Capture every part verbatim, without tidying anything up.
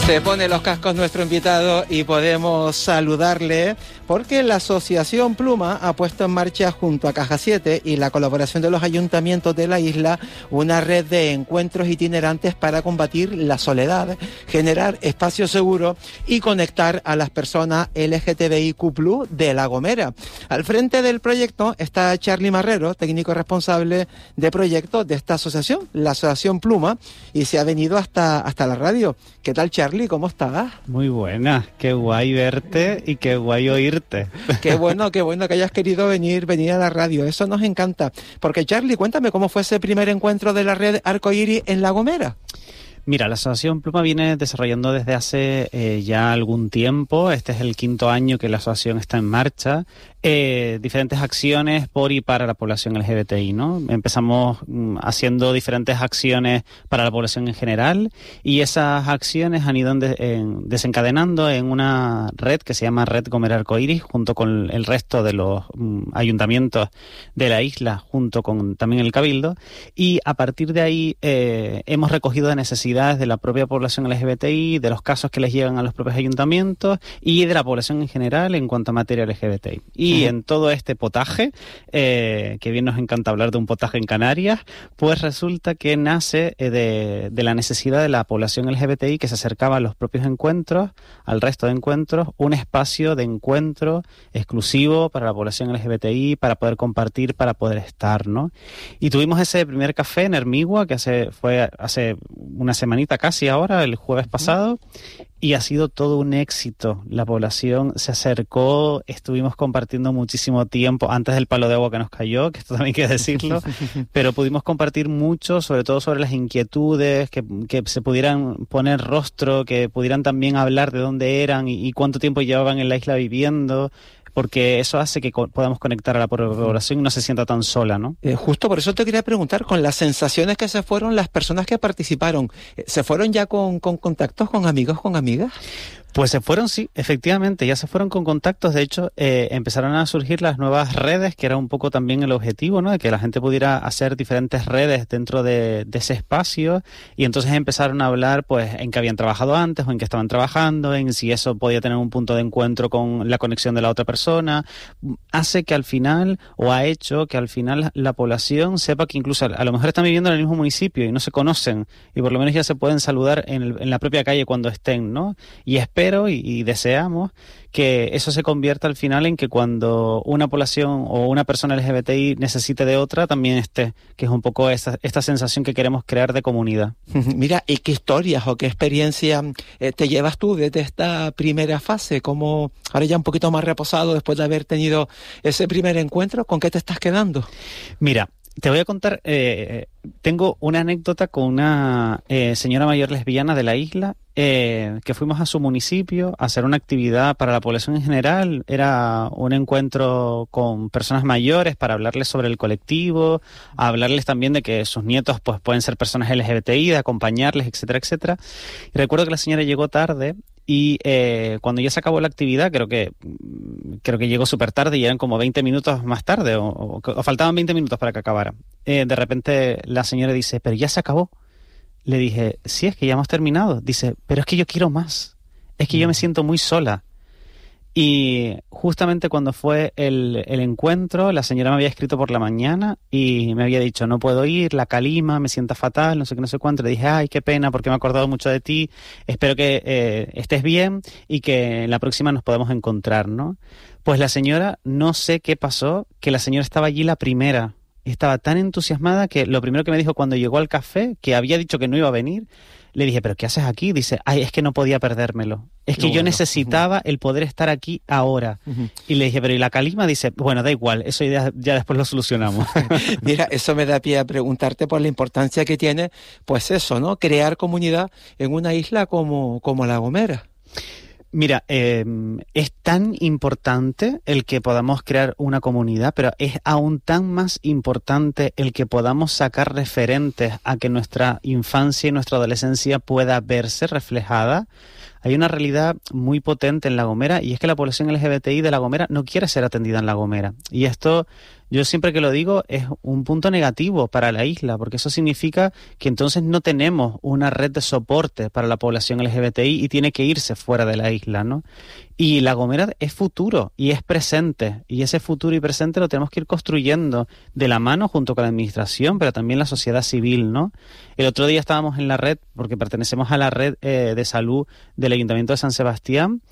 Se pone los cascos nuestro invitado y podemos saludarle porque la Asociación Pluma ha puesto en marcha junto a Caja siete y la colaboración de los ayuntamientos de la isla una red de encuentros itinerantes para combatir la soledad, generar espacios seguros y conectar a las personas L G T B I Q plus de La Gomera. Al frente del proyecto está Charly Marrero, técnico responsable de proyectos de esta asociación, la Asociación Pluma, y se ha venido hasta, hasta la radio. ¿Qué tal, Charly? ¿Cómo estás? Muy buena, qué guay verte y qué guay oírte. Qué bueno, qué bueno que hayas querido venir, venir a la radio, eso nos encanta. Porque, Charly, cuéntame cómo fue ese primer encuentro de la red Arcoíris en La Gomera. Mira, la Asociación Pluma viene desarrollando desde hace eh, ya algún tiempo. Este es el quinto año que la asociación está en marcha. Eh, diferentes acciones por y para la población L G B T I, ¿no? Empezamos mm, haciendo diferentes acciones para la población en general y esas acciones han ido en de, en, desencadenando en una red que se llama Red Gomera Arcoíris, junto con el resto de los mm, ayuntamientos de la isla, junto con también el Cabildo, y a partir de ahí eh, hemos recogido de necesidades de la propia población L G B T I, de los casos que les llegan a los propios ayuntamientos y de la población en general en cuanto a materia L G B T I. Y Y en todo este potaje, eh, que bien nos encanta hablar de un potaje en Canarias, pues resulta que nace eh, de, de la necesidad de la población L G B T I que se acercaba a los propios encuentros, al resto de encuentros, un espacio de encuentro exclusivo para la población L G B T I, para poder compartir, para poder estar, ¿no? Y tuvimos ese primer café en Hermigua, que hace, fue hace una semanita casi ahora, el jueves pasado, y ha sido todo un éxito. La población se acercó, estuvimos compartiendo muchísimo tiempo antes del palo de agua que nos cayó, que esto también hay que decirlo, pero pudimos compartir mucho, sobre todo sobre las inquietudes, que, que se pudieran poner rostro, que pudieran también hablar de dónde eran y, y cuánto tiempo llevaban en la isla viviendo, porque eso hace que co- podamos conectar a la población y no se sienta tan sola, ¿no? Eh, justo por eso te quería preguntar, con las sensaciones que se fueron las personas que participaron, ¿se fueron ya con, con contactos con amigos, con amigas? Pues se fueron, sí, efectivamente, ya se fueron con contactos. De hecho, eh, empezaron a surgir las nuevas redes, que era un poco también el objetivo, ¿no? De que la gente pudiera hacer diferentes redes dentro de, de ese espacio, y entonces empezaron a hablar, pues, en qué habían trabajado antes o en qué estaban trabajando, en si eso podía tener un punto de encuentro con la conexión de la otra persona. Hace que al final, o ha hecho que al final la población sepa que incluso a lo mejor están viviendo en el mismo municipio y no se conocen, y por lo menos ya se pueden saludar en, el, en la propia calle cuando estén, ¿no? Y espero y, y deseamos que eso se convierta al final en que cuando una población o una persona L G B T I necesite de otra, también esté, que es un poco esta, esta sensación que queremos crear de comunidad. Mira, ¿y qué historias o qué experiencia eh, te llevas tú desde esta primera fase? ¿Cómo, ahora ya un poquito más reposado después de haber tenido ese primer encuentro, con qué te estás quedando? Mira, te voy a contar, eh, tengo una anécdota con una eh, señora mayor lesbiana de la isla, eh, que fuimos a su municipio a hacer una actividad para la población en general. Era un encuentro con personas mayores para hablarles sobre el colectivo, a hablarles también de que sus nietos pues pueden ser personas L G B T I, de acompañarles, etcétera, etcétera. Y recuerdo que la señora llegó tarde. Y eh, cuando ya se acabó la actividad, creo que creo que llegó súper tarde y eran como veinte minutos más tarde, o, o, o faltaban veinte minutos para que acabara. Eh, de repente la señora dice, pero ya se acabó. Le dije, sí, es que ya hemos terminado. Dice, pero es que yo quiero más. Es que yo me siento muy sola. Y justamente cuando fue el, el encuentro, la señora me había escrito por la mañana y me había dicho, no puedo ir, la calima, me sienta fatal, no sé qué, no sé cuánto. Le dije, ay, qué pena, porque me he acordado mucho de ti, espero que eh, estés bien y que la próxima nos podamos encontrar, ¿no? Pues la señora, no sé qué pasó, que la señora estaba allí la primera. Estaba tan entusiasmada que lo primero que me dijo cuando llegó al café, que había dicho que no iba a venir, le dije, ¿pero qué haces aquí? Dice, ay, es que no podía perdérmelo. Es que no, yo bueno. necesitaba uh-huh. el poder estar aquí ahora. Uh-huh. Y le dije, ¿pero y la calima? Dice, bueno, da igual, eso ya, ya después lo solucionamos. Mira, eso me da pie a preguntarte por la importancia que tiene, pues eso, ¿no? Crear comunidad en una isla como, como La Gomera. Mira, eh, es tan importante el que podamos crear una comunidad, pero es aún tan más importante el que podamos sacar referentes a que nuestra infancia y nuestra adolescencia pueda verse reflejada. Hay una realidad muy potente en La Gomera y es que la población L G B T I de La Gomera no quiere ser atendida en La Gomera. Y esto yo siempre que lo digo es un punto negativo para la isla, porque eso significa que entonces no tenemos una red de soporte para la población L G B T I y tiene que irse fuera de la isla, ¿no? Y La Gomera es futuro y es presente, y ese futuro y presente lo tenemos que ir construyendo de la mano junto con la administración, pero también la sociedad civil, ¿no? El otro día estábamos en la red, porque pertenecemos a la red eh, de salud del Ayuntamiento de San Sebastián,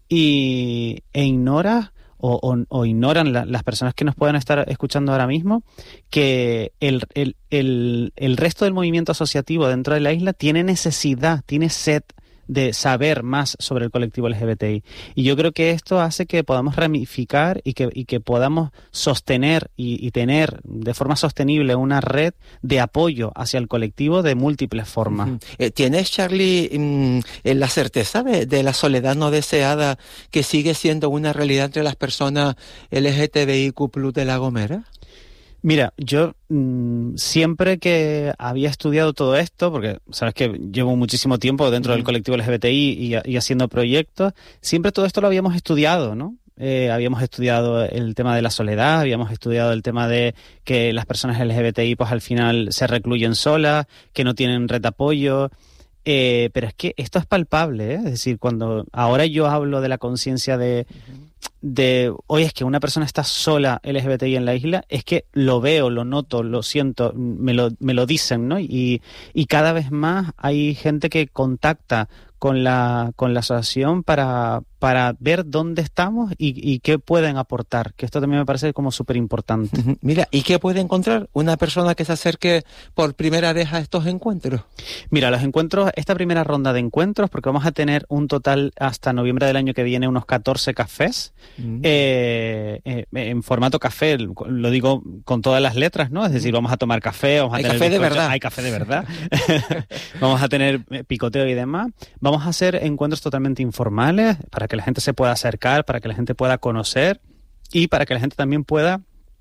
y e ignora o, o, o ignoran la, las personas que nos puedan estar escuchando ahora mismo que el, el, el, el resto del movimiento asociativo dentro de la isla tiene necesidad, tiene sed de saber más sobre el colectivo L G B T I. Y yo creo que esto hace que podamos ramificar y que, y que podamos sostener y, y tener de forma sostenible una red de apoyo hacia el colectivo de múltiples formas. Uh-huh. Eh, ¿Tienes, Charlie, mmm, la certeza de, de la soledad no deseada que sigue siendo una realidad entre las personas L G T B I Q plus de La Gomera? Mira, yo mmm, siempre que había estudiado todo esto, porque sabes que llevo muchísimo tiempo dentro del colectivo L G B T I y, y haciendo proyectos, siempre todo esto lo habíamos estudiado, ¿no? Eh, habíamos estudiado el tema de la soledad, habíamos estudiado el tema de que las personas L G B T I pues al final se recluyen solas, que no tienen red de apoyo. Eh, pero es que esto es palpable, ¿eh? Es decir, cuando ahora yo hablo de la conciencia de, de, oye, es que una persona está sola L G B T I en la isla, es que lo veo, lo noto, lo siento, me lo, me lo dicen, ¿no? Y, y cada vez más hay gente que contacta con la, con la asociación para, para ver dónde estamos y, y qué pueden aportar, que esto también me parece como súper importante. Uh-huh. Mira, ¿y qué puede encontrar una persona que se acerque por primera vez a estos encuentros? Mira, los encuentros, esta primera ronda de encuentros, porque vamos a tener un total hasta noviembre del año que viene unos catorce cafés, uh-huh. eh, eh, en formato café, lo digo con todas las letras, ¿no? Es decir, vamos a tomar café, vamos a hay tener café de verdad. Hay café de verdad. Vamos a tener picoteo y demás. Vamos a hacer encuentros totalmente informales para que la gente se pueda acercar, para que la gente pueda conocer y para que la gente también pueda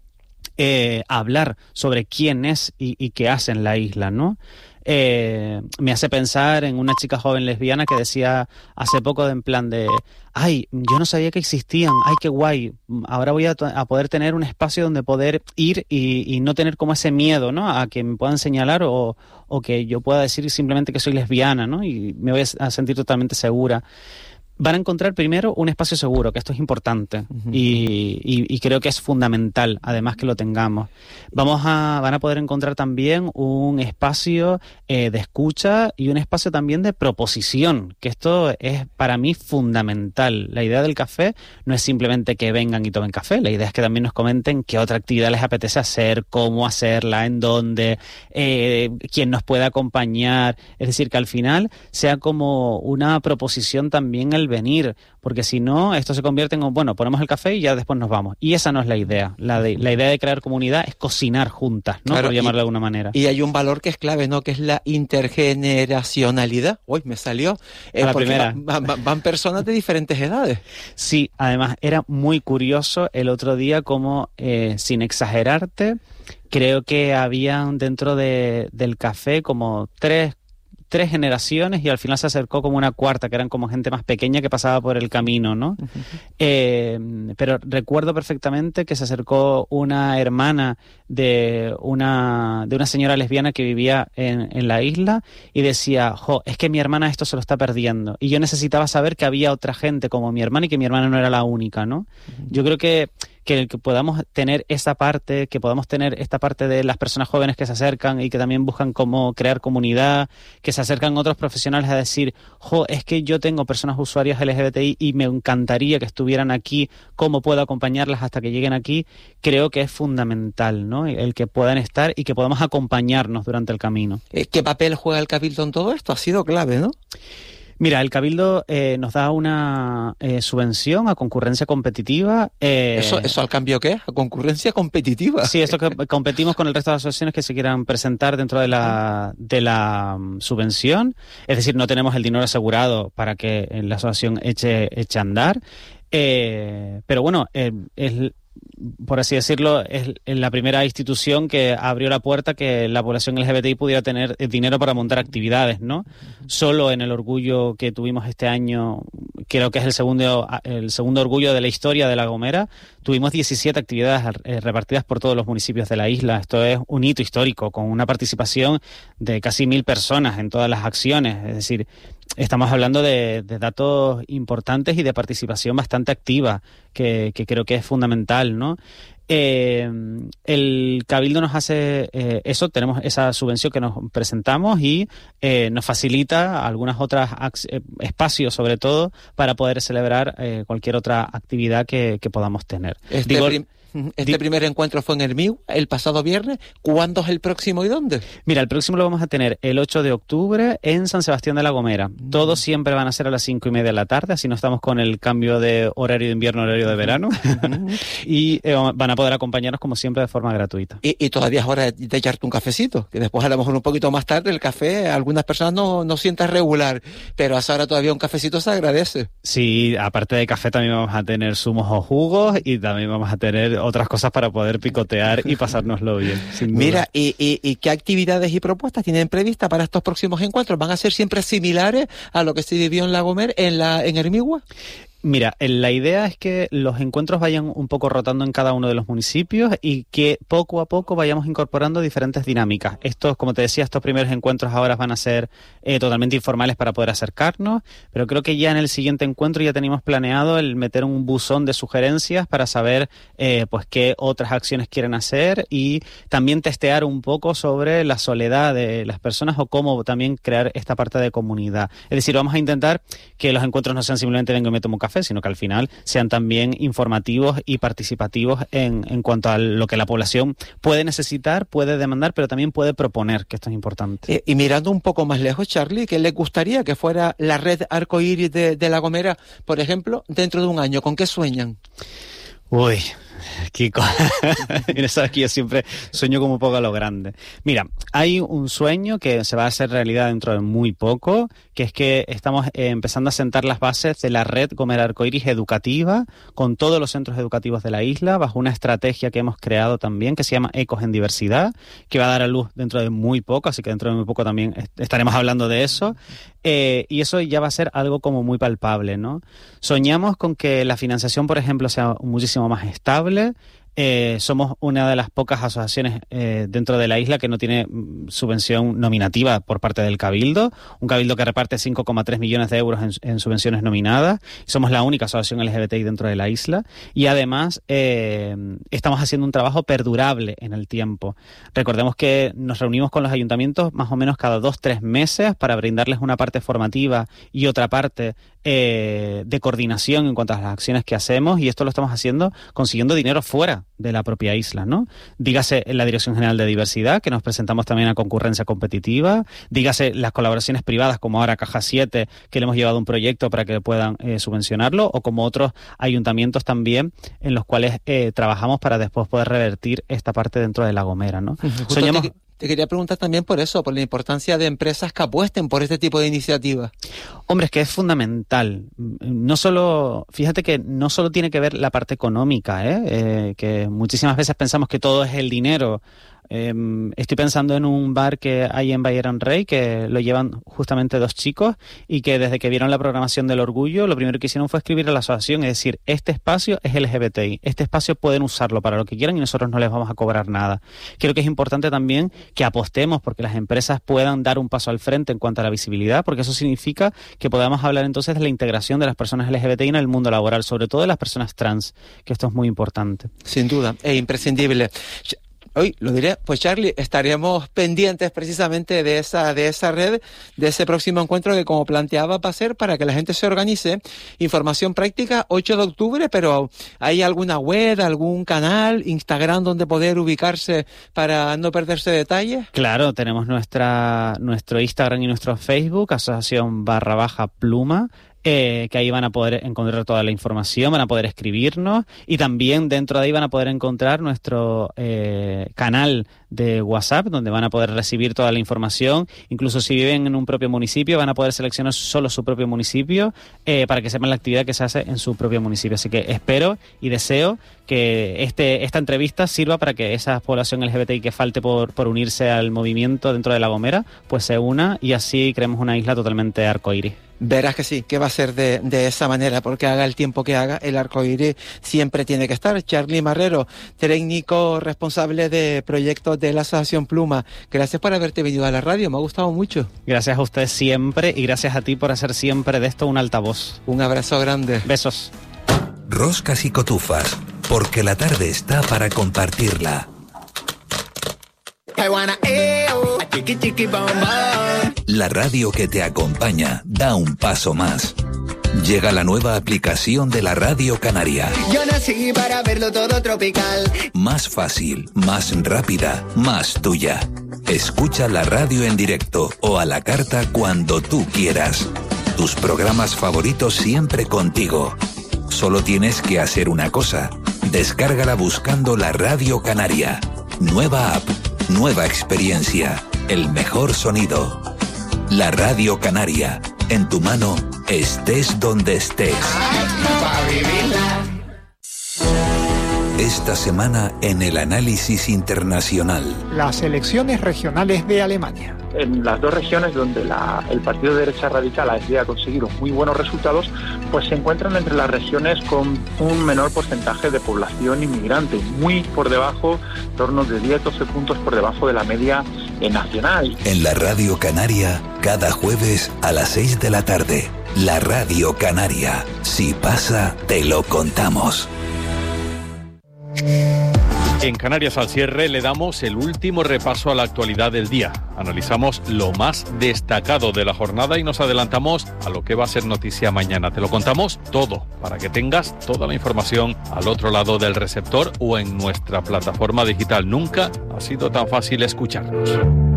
eh, hablar sobre quién es y, y qué hace en la isla, ¿no? Eh, me hace pensar en una chica joven lesbiana que decía hace poco de, en plan de ay, yo no sabía que existían, ay, qué guay, ahora voy a, a poder tener un espacio donde poder ir y, y no tener como ese miedo, ¿no? A que me puedan señalar o, o que yo pueda decir simplemente que soy lesbiana, ¿no? Y me voy a sentir totalmente segura. Van a encontrar primero un espacio seguro, que esto es importante, uh-huh. y, y, y creo que es fundamental, además que lo tengamos. Vamos a, van a poder encontrar también un espacio eh, de escucha y un espacio también de proposición, que esto es para mí fundamental. La idea del café no es simplemente que vengan y tomen café, la idea es que también nos comenten qué otra actividad les apetece hacer, cómo hacerla, en dónde, eh, quién nos puede acompañar, es decir, que al final sea como una proposición también el venir, porque si no, esto se convierte en, bueno, ponemos el café y ya después nos vamos. Y esa no es la idea. La, de, la idea de crear comunidad es cocinar juntas, ¿no? Claro, por llamarlo y, de alguna manera. Y hay un valor que es clave, ¿no? Que es la intergeneracionalidad. Uy, me salió. Eh, a la porque primera. Va, va, van personas de diferentes edades. Sí, además era muy curioso el otro día como, eh, sin exagerarte, creo que habían dentro de, del café como tres tres generaciones y al final se acercó como una cuarta, que eran como gente más pequeña que pasaba por el camino, ¿no? Uh-huh. Eh, pero recuerdo perfectamente que se acercó una hermana de una, de una señora lesbiana que vivía en, en la isla y decía, jo, es que mi hermana esto se lo está perdiendo. Y yo necesitaba saber que había otra gente como mi hermana y que mi hermana no era la única, ¿no? Uh-huh. Yo creo que que, que podamos tener esa parte, que podamos tener esta parte de las personas jóvenes que se acercan y que también buscan cómo crear comunidad, que se acercan otros profesionales a decir, jo, es que yo tengo personas usuarias L G B T I y me encantaría que estuvieran aquí, cómo puedo acompañarlas hasta que lleguen aquí, creo que es fundamental, ¿no? El que puedan estar y que podamos acompañarnos durante el camino. ¿Qué papel juega el Cabildo en todo esto? Ha sido clave, ¿no? Mira, el Cabildo eh, nos da una eh, subvención a concurrencia competitiva. Eh, ¿Eso, ¿Eso al cambio qué es? ¿A concurrencia competitiva? Sí, esto que competimos con el resto de las asociaciones que se quieran presentar dentro de la, de la um, subvención. Es decir, no tenemos el dinero asegurado para que la asociación eche, eche a andar. Eh, pero bueno, eh, es... por así decirlo, es la primera institución que abrió la puerta que la población L G B T I pudiera tener dinero para montar actividades, ¿no? Solo en el orgullo que tuvimos este año, que creo que es el segundo, el segundo orgullo de la historia de La Gomera. Tuvimos diecisiete actividades eh, repartidas por todos los municipios de la isla. Esto es un hito histórico, con una participación de casi mil personas en todas las acciones. Es decir, estamos hablando de, de datos importantes y de participación bastante activa, que, que creo que es fundamental, ¿no? Eh, el Cabildo nos hace eh, eso, tenemos esa subvención que nos presentamos y eh, nos facilita algunas otras eh, espacios, sobre todo, para poder celebrar eh, cualquier otra actividad que, que podamos tener. Este Digo, prim- Este Di- primer encuentro fue en Hermigua el pasado viernes. ¿Cuándo es el próximo y dónde? Mira, el próximo lo vamos a tener el ocho de octubre en San Sebastián de la Gomera. Mm. Todos siempre van a ser a las cinco y media de la tarde, así no estamos con el cambio de horario de invierno, horario de verano. Mm. y eh, van a poder acompañarnos como siempre de forma gratuita. Y, y todavía es hora de echarte un cafecito, que después a lo mejor un poquito más tarde el café, algunas personas no, no sientan regular, pero a esa hora todavía un cafecito se agradece. Sí, aparte de café también vamos a tener zumos o jugos y también vamos a tener otras cosas para poder picotear y pasárnoslo bien. Sin duda. Mira, ¿y, y, ¿y qué actividades y propuestas tienen previstas para estos próximos encuentros? ¿Van a ser siempre similares a lo que se vivió en La Gomera, en, la, en Hermigua? Mira, la idea es que los encuentros vayan un poco rotando en cada uno de los municipios y que poco a poco vayamos incorporando diferentes dinámicas. Estos, como te decía, estos primeros encuentros ahora van a ser eh, totalmente informales para poder acercarnos, pero creo que ya en el siguiente encuentro ya tenemos planeado el meter un buzón de sugerencias para saber eh, pues qué otras acciones quieren hacer y también testear un poco sobre la soledad de las personas o cómo también crear esta parte de comunidad. Es decir, vamos a intentar que los encuentros no sean simplemente vengo y me tomo un café, sino que al final sean también informativos y participativos en, en cuanto a lo que la población puede necesitar, puede demandar, pero también puede proponer, que esto es importante. Eh, y mirando un poco más lejos, Charlie, ¿qué les gustaría que fuera la red arcoíris de, de La Gomera, por ejemplo, dentro de un año? ¿Con qué sueñan? Uy... Kiko, sabes que yo siempre sueño como un poco a lo grande. Mira, hay un sueño que se va a hacer realidad dentro de muy poco, que es que estamos eh, empezando a sentar las bases de la red Gomera Arcoíris educativa con todos los centros educativos de la isla, bajo una estrategia que hemos creado también que se llama Ecos en Diversidad, que va a dar a luz dentro de muy poco, así que dentro de muy poco también est- estaremos hablando de eso. Eh, y eso ya va a ser algo como muy palpable, ¿no? Soñamos con que la financiación, por ejemplo, sea muchísimo más estable. Eh, somos una de las pocas asociaciones eh, dentro de la isla que no tiene mm, subvención nominativa por parte del Cabildo, un Cabildo que reparte cinco coma tres millones de euros en, en subvenciones nominadas. Somos la única asociación L G B T I dentro de la isla y además eh, estamos haciendo un trabajo perdurable en el tiempo. Recordemos que nos reunimos con los ayuntamientos más o menos cada dos, tres meses para brindarles una parte formativa y otra parte eh, de coordinación en cuanto a las acciones que hacemos, y esto lo estamos haciendo consiguiendo dinero fuera de la propia isla, ¿no? Dígase en la Dirección General de Diversidad, que nos presentamos también a concurrencia competitiva, dígase las colaboraciones privadas, como ahora Caja siete, que le hemos llevado un proyecto para que puedan eh, subvencionarlo, o como otros ayuntamientos también en los cuales eh, trabajamos para después poder revertir esta parte dentro de La Gomera, ¿no? Soñamos... Te, te quería preguntar también por eso, por la importancia de empresas que apuesten por este tipo de iniciativas. Hombre, es que es fundamental. No solo, fíjate que no solo tiene que ver la parte económica, ¿eh? Eh, que muchísimas veces pensamos que todo es el dinero. Eh, estoy pensando en un bar que hay en Bayern Rey, que lo llevan justamente dos chicos y que desde que vieron la programación del orgullo, lo primero que hicieron fue escribir a la asociación y decir, este espacio es L G B T I, este espacio pueden usarlo para lo que quieran y nosotros no les vamos a cobrar nada. Creo que es importante también que apostemos porque las empresas puedan dar un paso al frente en cuanto a la visibilidad, porque eso significa que podamos hablar entonces de la integración de las personas L G B T I en el mundo laboral, sobre todo de las personas trans, que esto es muy importante. Sin duda, es imprescindible. Hoy lo diré, pues Charlie, estaremos pendientes precisamente de esa de esa red, de ese próximo encuentro que, como planteaba, va a ser para que la gente se organice. Información práctica, ocho de octubre, pero ¿hay alguna web, algún canal, Instagram donde poder ubicarse para no perderse detalles? Claro, tenemos nuestra nuestro Instagram y nuestro Facebook, asociación barra baja pluma. Eh, que ahí van a poder encontrar toda la información, van a poder escribirnos y también dentro de ahí van a poder encontrar nuestro eh, canal de WhatsApp, donde van a poder recibir toda la información. Incluso si viven en un propio municipio, van a poder seleccionar solo su propio municipio eh, para que sepan la actividad que se hace en su propio municipio. Así que espero y deseo que este esta entrevista sirva para que esa población L G B T I que falte por, por unirse al movimiento dentro de La Gomera, pues se una y así creemos una isla totalmente arcoíris. Verás que sí, que va a ser de, de esa manera, porque haga el tiempo que haga, el arcoíris siempre tiene que estar. Charly Marrero, técnico responsable de proyectos de la Asociación Pluma, gracias por haberte venido a la radio, me ha gustado mucho. Gracias a ustedes siempre y gracias a ti por hacer siempre de esto un altavoz. Un abrazo grande. Besos. Roscas y cotufas, porque la tarde está para compartirla. La radio que te acompaña da un paso más. Llega la nueva aplicación de la Radio Canaria. Yo nací para verlo todo tropical. Más fácil, más rápida, más tuya. Escucha la radio en directo o a la carta cuando tú quieras. Tus programas favoritos siempre contigo. Solo tienes que hacer una cosa. Descárgala buscando la Radio Canaria. Nueva app, nueva experiencia, el mejor sonido. La Radio Canaria, en tu mano, estés donde estés. Esta semana en el análisis internacional. Las elecciones regionales de Alemania. En las dos regiones donde la, el partido de derecha radical ha conseguido muy buenos resultados, pues se encuentran entre las regiones con un menor porcentaje de población inmigrante, muy por debajo, en torno de diez a doce puntos por debajo de la media eh, nacional. En la Radio Canaria, cada jueves a las seis de la tarde. La Radio Canaria. Si pasa, te lo contamos. En Canarias al cierre le damos el último repaso a la actualidad del día. Analizamos lo más destacado de la jornada y nos adelantamos a lo que va a ser noticia mañana. Te lo contamos todo para que tengas toda la información al otro lado del receptor o en nuestra plataforma digital. Nunca ha sido tan fácil escucharnos.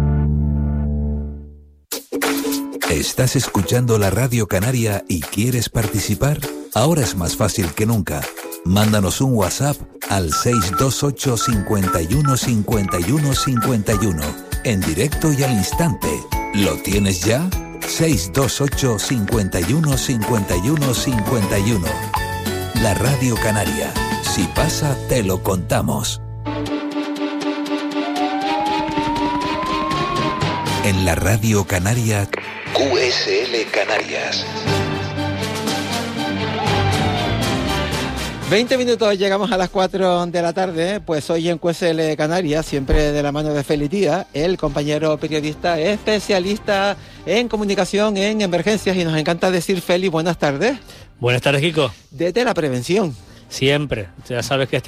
¿Estás escuchando la Radio Canaria y quieres participar? Ahora es más fácil que nunca. Mándanos un WhatsApp al seis dos ocho, cincuenta y uno, cincuenta y uno, cincuenta y uno, en directo y al instante. ¿Lo tienes ya? seis dos ocho, cincuenta y uno, cincuenta y uno, cincuenta y uno. La Radio Canaria. Si pasa, te lo contamos. En la Radio Canaria, Q S L Canarias. veinte minutos, llegamos a las cuatro de la tarde, pues hoy en Q S L Canarias, siempre de la mano de Félix Díaz, el compañero periodista especialista en comunicación en emergencias, y nos encanta decir, Félix, buenas tardes. Buenas tardes, Kiko. Desde la prevención. Siempre, ya sabes que este